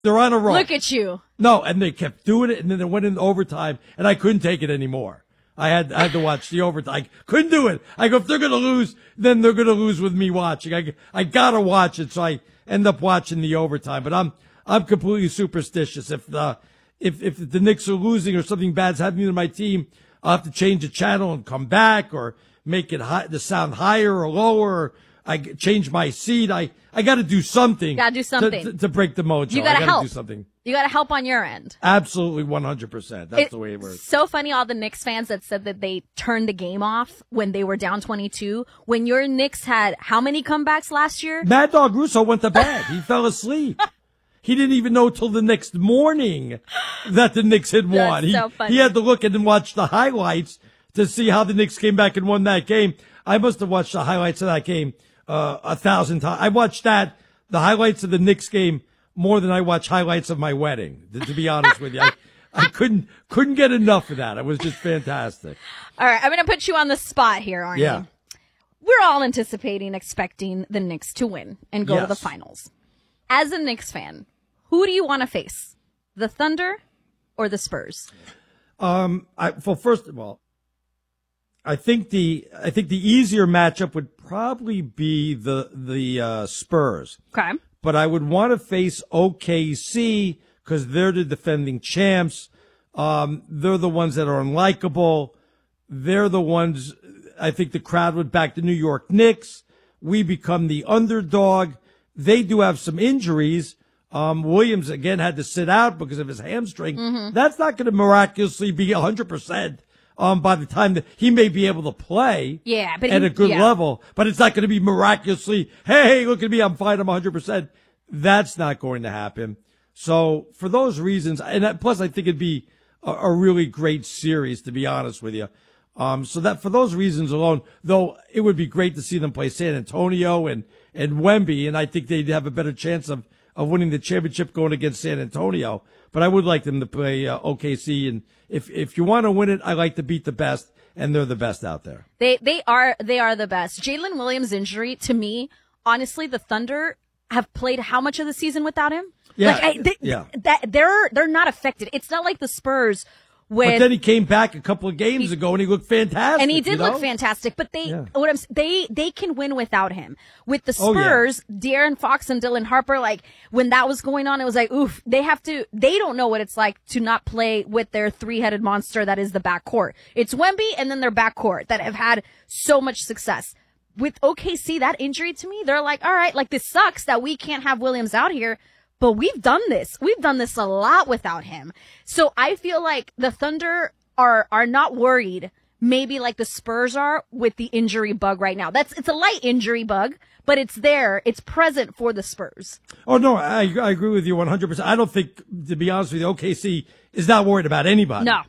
They're on a roll. Look at you. No, and they kept doing it, and then it went into overtime, and I couldn't take it anymore. I had to watch the overtime. I couldn't do it. I go, if they're going to lose, then they're going to lose with me watching. I got to watch it, so I end up watching the overtime. But I'm completely superstitious. If the Knicks are losing or something bad's happening to my team, I'll have to change the channel and come back or make it the sound higher or lower. I change my seat. I got to do something. Got to do something to break the mojo. You got to help. Do something. You got to help on your end. Absolutely, 100%. That's the way it works. So funny, all the Knicks fans that said that they turned the game off when they were down 22. When your Knicks had how many comebacks last year? Mad Dog Russo went to bed. He fell asleep. He didn't even know till the next morning that the Knicks had won. That's so funny. He had to look and watch the highlights to see how the Knicks came back and won that game. I must have watched the highlights of that game 1,000 times. I watched the highlights of the Knicks game more than I watch highlights of my wedding, to be honest with you. I couldn't get enough of that. It was just fantastic. All right, I'm going to put you on the spot here, Arnie. Yeah. We're all expecting the Knicks to win and go to the finals. As a Knicks fan, who do you want to face? The Thunder or the Spurs? First of all, I think the easier matchup would probably be the Spurs. Okay. But I would want to face OKC because they're the defending champs. They're the ones that are unlikable. They're the ones, I think the crowd would back the New York Knicks. We become the underdog. They do have some injuries. Williams, again, had to sit out because of his hamstring. Mm-hmm. That's not going to miraculously be 100%. By the time that he may be able to play at a good level, but it's not going to be miraculously, hey, look at me, I'm fine, I'm 100%. That's not going to happen. So for those reasons, and plus I think it'd be a really great series, to be honest with you. So that for those reasons alone, though it would be great to see them play San Antonio and Wemby, and I think they'd have a better chance of winning the championship going against San Antonio. But I would like them to play OKC, and if you want to win it, I like to beat the best, and they're the best out there. They are the best. Jalen Williams' injury, to me, honestly, the Thunder have played how much of the season without him? Yeah, they're not affected. It's not like the Spurs. But then he came back a couple of games ago and he looked fantastic. And he did look fantastic. But they can win without him. With the Spurs, De'Aaron Fox and Dylan Harper, like when that was going on, it was like, oof, they don't know what it's like to not play with their three-headed monster that is the backcourt. It's Wemby and then their backcourt that have had so much success. With OKC, that injury to me, they're like, all right, like this sucks that we can't have Williams out here. But we've done this. We've done this a lot without him. So I feel like the Thunder are not worried, maybe like the Spurs are with the injury bug right now. It's a light injury bug, but it's there. It's present for the Spurs. Oh, no, I agree with you 100%. I don't think, to be honest with you, OKC is not worried about anybody. No.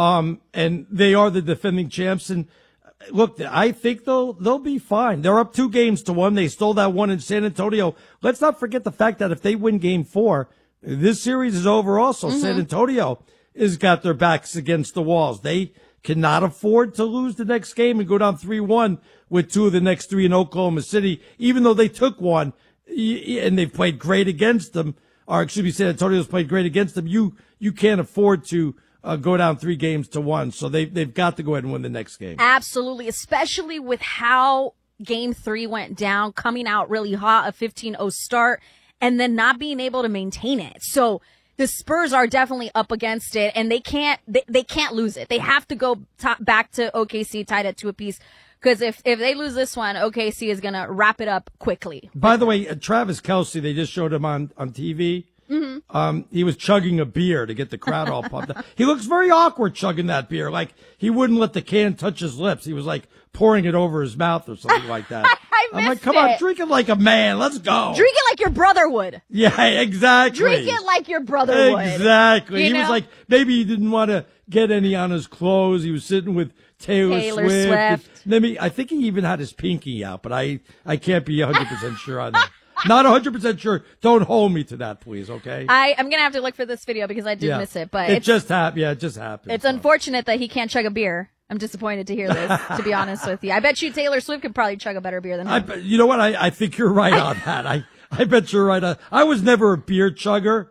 And they are the defending champs. And look, I think they'll be fine. They're up 2-1. They stole that one in San Antonio. Let's not forget the fact that if they win game 4, this series is over also. Mm-hmm. San Antonio has got their backs against the walls. They cannot afford to lose the next game and go down 3-1 with 2 of the next 3 in Oklahoma City, even though they took one and they've played great against them. San Antonio's played great against them. You can't afford to go down 3-1. So they've got to go ahead and win the next game. Absolutely, especially with how Game 3 went down, coming out really hot, a 15-0 start, and then not being able to maintain it. So the Spurs are definitely up against it, and they can't lose it. They have to go back to OKC tied at 2 apiece. Because if they lose this one, OKC is going to wrap it up quickly. By the way, Travis Kelce, they just showed him on TV. Mm-hmm. He was chugging a beer to get the crowd all pumped up. He looks very awkward chugging that beer. Like he wouldn't let the can touch his lips. He was like pouring it over his mouth or something like that. I'm like, come on, drink it like a man. Let's go. Drink it like your brother would. Yeah, exactly. Drink it like your brother would. Exactly. He was like, maybe he didn't want to get any on his clothes. He was sitting with Taylor Swift. I think he even had his pinky out, but I can't be 100% sure on that. Not 100% sure. Don't hold me to that, please, okay? I'm going to have to look for this video because I did miss it. But it just happened. Yeah, it just happened. It's unfortunate that he can't chug a beer. I'm disappointed to hear this, to be honest with you. I bet you Taylor Swift could probably chug a better beer than him. You know what? I think you're right on that. I bet you're right. I was never a beer chugger,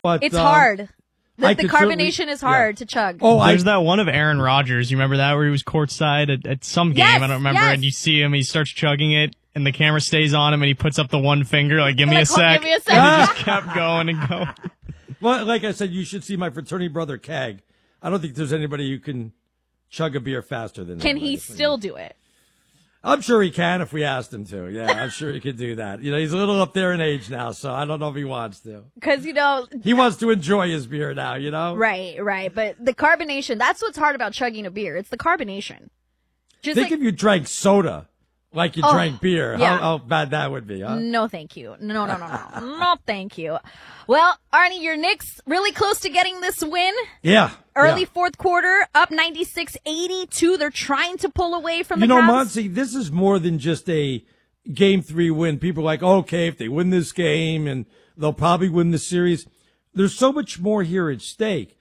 But it's hard. The carbonation is hard to chug. Oh, there's that one of Aaron Rodgers. You remember that where he was courtside at some game? I don't remember. And you see him, he starts chugging it, and the camera stays on him, and he puts up the one finger, like, give me a sec. Give me a sec. And he just kept going and going. Well, like I said, you should see my fraternity brother, Kag. I don't think there's anybody who can chug a beer faster than him. Can he still do it? I'm sure he can if we asked him to. Yeah, I'm sure he could do that. He's a little up there in age now, so I don't know if he wants to. Because, he wants to enjoy his beer now, Right. But the carbonation, that's what's hard about chugging a beer. It's the carbonation. Think if you drank soda like you drank beer, how bad that would be, huh? No, thank you. No. No, thank you. Well, Arnie, your Knicks really close to getting this win. Yeah. Early fourth quarter, up 96-82. They're trying to pull away from the Cavs. Monty, this is more than just a Game 3 win. People are like, okay, if they win this game, and they'll probably win the series. There's so much more here at stake.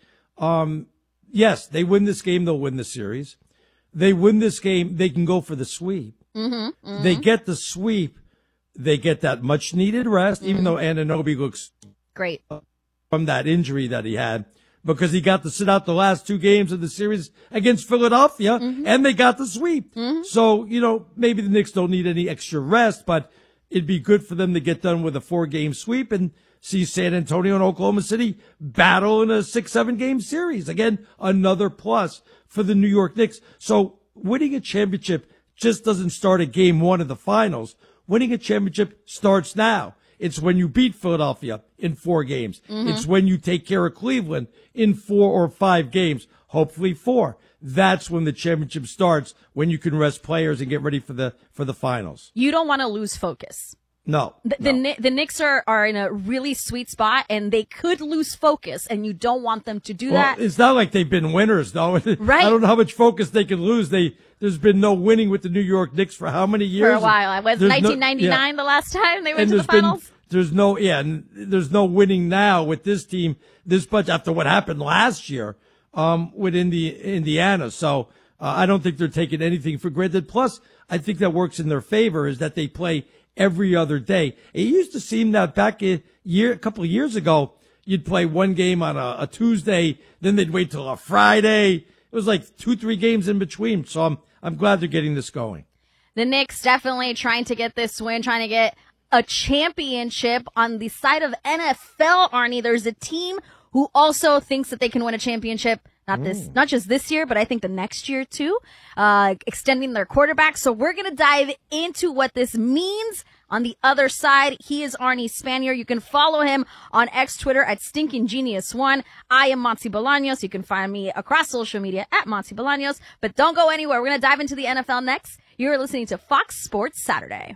Yes, they win this game, they'll win the series. They win this game, they can go for the sweep. Mm-hmm. They get the sweep. They get that much-needed rest, even though Anunoby looks great from that injury that he had, because he got to sit out the last 2 games of the series against Philadelphia, and they got the sweep. So, maybe the Knicks don't need any extra rest, but it'd be good for them to get done with a 4-game sweep and see San Antonio and Oklahoma City battle in a 6-7 game series. Again, another plus for the New York Knicks. So winning a championship just doesn't start at game 1 of the finals. Winning a championship starts now. It's when you beat Philadelphia in 4 games. It's when you take care of Cleveland in 4 or 5 games, hopefully 4. That's when the championship starts, when you can rest players and get ready for the finals. You don't want to lose focus. No. The Knicks are in a really sweet spot, and they could lose focus, and you don't want them to do that. It's not like they've been winners, though. Right. I don't know how much focus they can lose. There's been no winning with the New York Knicks for how many years? For a while. It was 1999 the last time they went to the finals. There's no winning now with this team, this bunch, after what happened last year with Indiana. So I don't think they're taking anything for granted. Plus, I think that works in their favor is that they play every other day. It used to seem that back a couple of years ago, you'd play one game on a Tuesday, then they'd wait till a Friday. It was like 2-3 games in between. So I'm glad they're getting this going. The Knicks definitely trying to get this win, trying to get a championship. On the side of NFL, Arnie, there's a team who also thinks that they can win a championship. Not just this year, but I think the next year too, extending their quarterback. So we're going to dive into what this means. On the other side, he is Arnie Spanier. You can follow him on X Twitter at StinkingGenius1. I am Monty Bolaños. You can find me across social media at Monty Bolaños. But don't go anywhere. We're going to dive into the NFL next. You're listening to Fox Sports Saturday.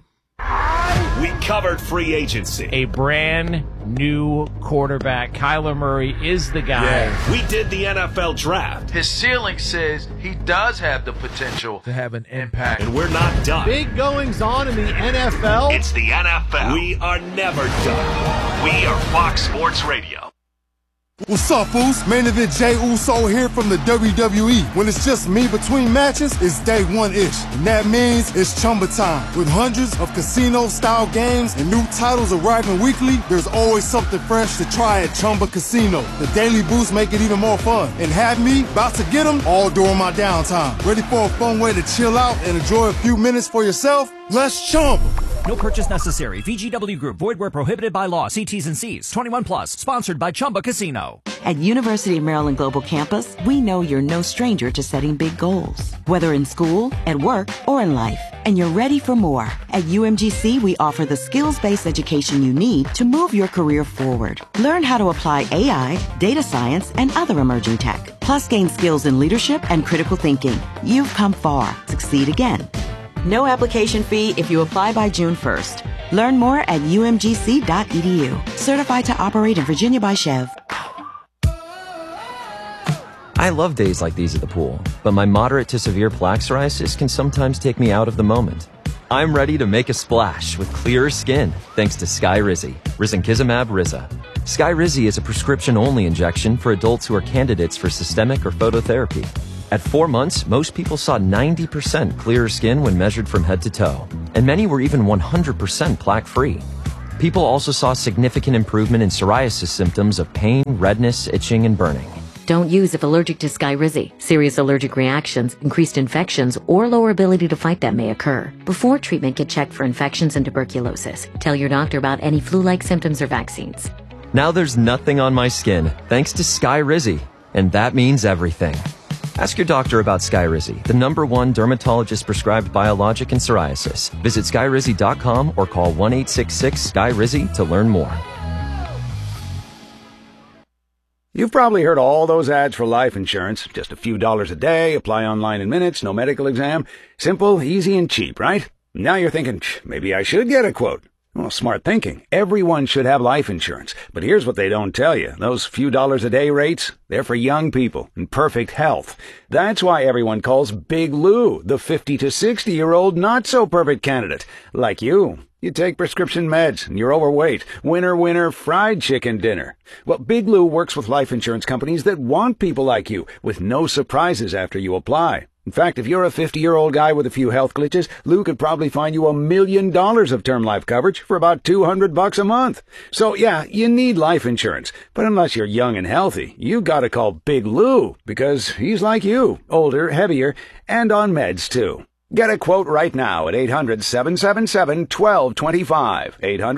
We covered free agency. A brand new quarterback. Kyler Murray is the guy. Yeah. We did the NFL draft. His ceiling says he does have the potential to have an impact. And we're not done. Big goings on in the NFL. It's the NFL. We are never done. We are Fox Sports Radio. What's up, Foos? Main event Jey Uso here from the WWE. When it's just me between matches, it's day one-ish. And that means it's Chumba time. With hundreds of casino-style games and new titles arriving weekly, there's always something fresh to try at Chumba Casino. The daily boosts make it even more fun. And have me about to get them all during my downtime. Ready for a fun way to chill out and enjoy a few minutes for yourself? Let's Chumba. No purchase necessary. VGW Group. Void where prohibited by law. See T's and C's. 21 plus. Sponsored by Chumba Casino. At University of Maryland Global Campus, we know you're no stranger to setting big goals. Whether in school, at work, or in life. And you're ready for more. At UMGC, we offer the skills-based education you need to move your career forward. Learn how to apply AI, data science, and other emerging tech. Plus gain skills in leadership and critical thinking. You've come far. Succeed again. No application fee if you apply by June 1st. Learn more at umgc.edu. Certified to operate in Virginia by Chev. I love days like these at the pool, but my moderate to severe plaque psoriasis can sometimes take me out of the moment. I'm ready to make a splash with clearer skin thanks to Skyrizi, risankizumab Riza. Skyrizi is a prescription-only injection for adults who are candidates for systemic or phototherapy. At 4 months, most people saw 90% clearer skin when measured from head to toe, and many were even 100% plaque-free. People also saw significant improvement in psoriasis symptoms of pain, redness, itching, and burning. Don't use if allergic to Skyrizi. Serious allergic reactions, increased infections, or lower ability to fight them may occur. Before treatment, get checked for infections and tuberculosis. Tell your doctor about any flu-like symptoms or vaccines. Now there's nothing on my skin, thanks to Skyrizi. And that means everything. Ask your doctor about Skyrizi, the #1 dermatologist-prescribed biologic in psoriasis. Visit Skyrizi.com or call 1-866-SKY-RIZI to learn more. You've probably heard all those ads for life insurance. Just a few dollars a day, apply online in minutes, no medical exam. Simple, easy, and cheap, right? Now you're thinking, maybe I should get a quote. Well, smart thinking. Everyone should have life insurance. But here's what they don't tell you. Those few dollars a day rates, they're for young people in perfect health. That's why everyone calls Big Lou the 50 to 60-year-old not-so-perfect candidate. Like you. You take prescription meds, and you're overweight. Winner, winner, fried chicken dinner. Well, Big Lou works with life insurance companies that want people like you, with no surprises after you apply. In fact, if you're a 50-year-old guy with a few health glitches, Lou could probably find you $1 million of term life coverage for about $200 a month. So yeah, you need life insurance. But unless you're young and healthy, you gotta call Big Lou, because he's like you, older, heavier, and on meds too. Get a quote right now at 800-777-1225,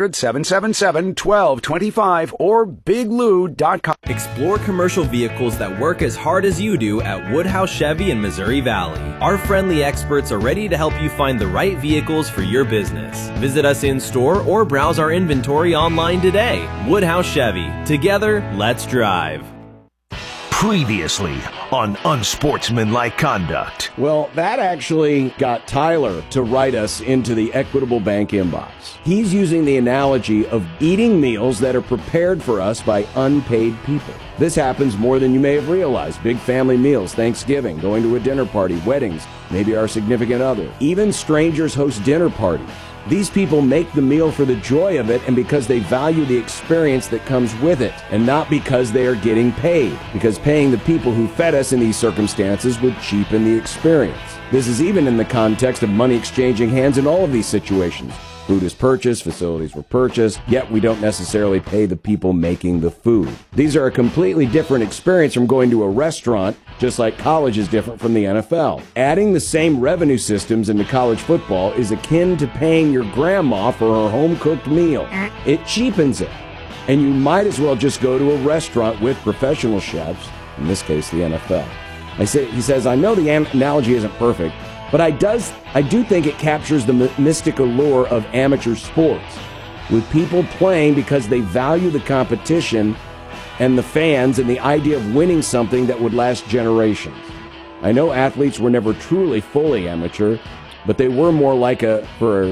800-777-1225, or biglou.com. Explore commercial vehicles that work as hard as you do at Woodhouse Chevy in Missouri Valley. Our friendly experts are ready to help you find the right vehicles for your business. Visit us in-store or browse our inventory online today. Woodhouse Chevy. Together, let's drive. Previously on Unsportsmanlike Conduct. Well, that actually got Tyler to write us into the Equitable Bank inbox. He's using the analogy of eating meals that are prepared for us by unpaid people. This happens more than you may have realized. Big family meals, Thanksgiving, going to a dinner party, weddings, maybe our significant other. Even strangers host dinner parties. These people make the meal for the joy of it and because they value the experience that comes with it, and not because they are getting paid, because paying the people who fed us in these circumstances would cheapen the experience. This is even in the context of money exchanging hands in all of these situations. Food is purchased, facilities were purchased, yet we don't necessarily pay the people making the food. These are a completely different experience from going to a restaurant, just like college is different from the NFL. Adding the same revenue systems into college football is akin to paying your grandma for her home-cooked meal. It cheapens it. And you might as well just go to a restaurant with professional chefs, in this case the NFL. He says, I know the analogy isn't perfect, but I do think it captures the mystic allure of amateur sports, with people playing because they value the competition and the fans and the idea of winning something that would last generations. I know athletes were never truly fully amateur, but they were more like a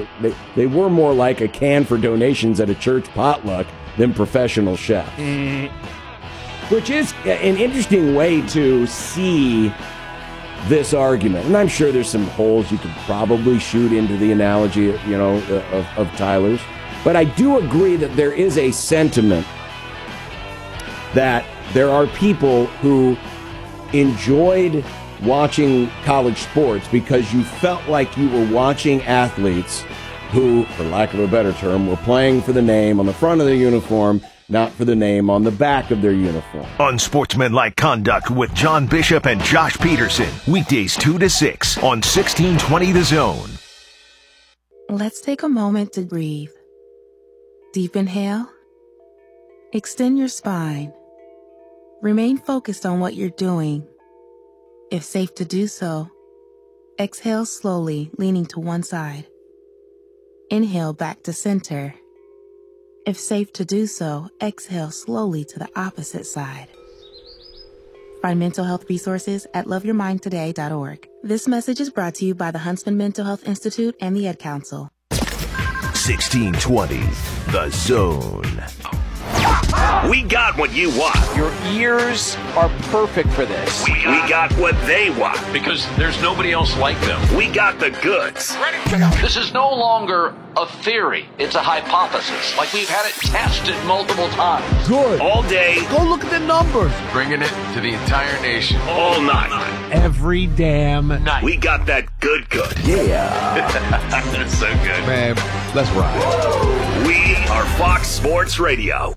can for donations at a church potluck than professional chefs. Which is an interesting way to see this argument. And I'm sure there's some holes you could probably shoot into the analogy, of Tyler's. But I do agree that there is a sentiment that there are people who enjoyed watching college sports because you felt like you were watching athletes who, for lack of a better term, were playing for the name on the front of their uniform, not for the name on the back of their uniform. Unsportsmanlike Conduct with John Bishop and Josh Peterson. Weekdays 2 to 6 on 1620 The Zone. Let's take a moment to breathe. Deep inhale. Extend your spine. Remain focused on what you're doing. If safe to do so, exhale slowly, leaning to one side. Inhale back to center. If safe to do so, exhale slowly to the opposite side. Find mental health resources at loveyourmindtoday.org. This message is brought to you by the Huntsman Mental Health Institute and the Ed Council. 1620, The Zone. We got what you want. Your ears are perfect for this. We got what they want. Because there's nobody else like them. We got the goods. This is no longer a theory. It's a hypothesis. Like we've had it tested multiple times. Good. All day. Go look at the numbers. Bringing it to the entire nation. All night. Every damn night. We got that good. Yeah. That's so good. Man, let's ride. We are Fox Sports Radio.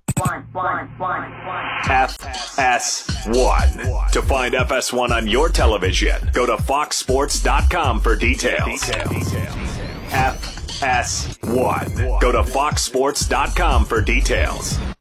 FS1. To find FS1 on your television, go to foxsports.com for details. FS1. Go to foxsports.com for details.